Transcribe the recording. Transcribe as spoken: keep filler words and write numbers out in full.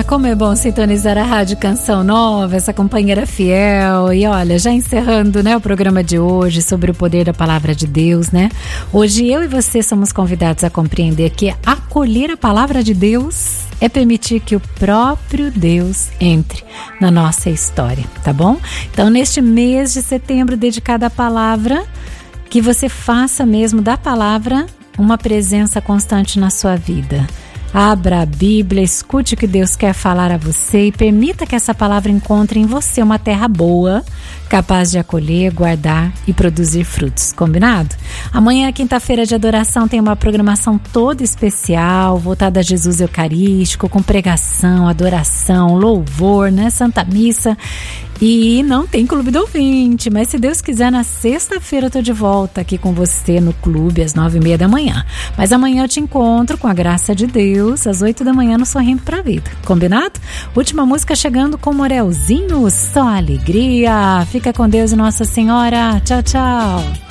como é bom sintonizar a Rádio Canção Nova, essa companheira fiel. E olha, já encerrando, né, o programa de hoje sobre o poder da palavra de Deus, né? Hoje eu e você somos convidados a compreender que acolher a palavra de Deus é permitir que o próprio Deus entre na nossa história, tá bom? Então, neste mês de setembro dedicado à palavra, que você faça mesmo da palavra uma presença constante na sua vida. Abra a Bíblia, escute o que Deus quer falar a você e permita que essa palavra encontre em você uma terra boa, capaz de acolher, guardar e produzir frutos. Combinado? Amanhã, quinta-feira de adoração, tem uma programação toda especial, voltada a Jesus Eucarístico, com pregação, adoração, louvor, né? Santa Missa. E não tem Clube do Ouvinte, mas se Deus quiser, na sexta-feira eu tô de volta aqui com você no clube às nove e meia da manhã. Mas amanhã eu te encontro, com a graça de Deus, às oito da manhã no Sorrindo pra Vida. Combinado? Última música chegando com Morelzinho, só alegria. Fica com Deus e Nossa Senhora. Tchau, tchau.